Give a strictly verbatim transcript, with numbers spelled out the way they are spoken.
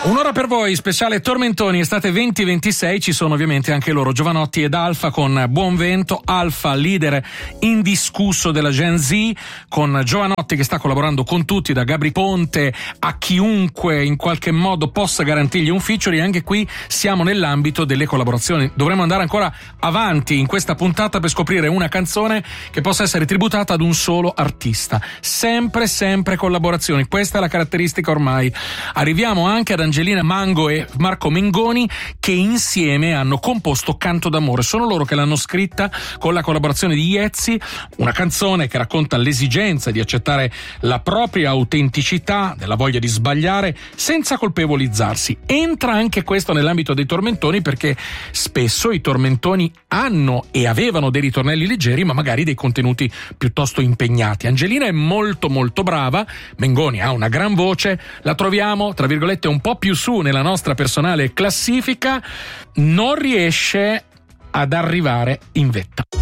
Un'ora per voi, speciale Tormentoni, estate venti ventisei, ci sono ovviamente anche loro, Jovanotti ed Alfa con Buon Vento. Alfa, leader indiscusso della Gen Z, con Jovanotti che sta collaborando con tutti, da Gabri Ponte a chiunque in qualche modo possa garantirgli un featuring. Anche qui siamo nell'ambito delle collaborazioni. Dovremmo andare ancora avanti in questa puntata per scoprire una canzone che possa essere tributata ad un solo artista. Sempre, sempre collaborazioni, questa è la caratteristica ormai. Arriviamo anche ad Angelina Mango e Marco Mengoni, che insieme hanno composto Canto d'amore. Sono loro che l'hanno scritta con la collaborazione di Iezzi, una canzone che racconta l'esigenza di accettare la propria autenticità, della voglia di sbagliare senza colpevolizzarsi. Entra anche questo nell'ambito dei tormentoni, perché spesso i tormentoni hanno e avevano dei ritornelli leggeri, ma magari dei contenuti piuttosto impegnati. Angelina è molto molto brava, Mengoni ha una gran voce, la troviamo tra virgolette un po' più su nella nostra personale classifica, non riesce ad arrivare in vetta.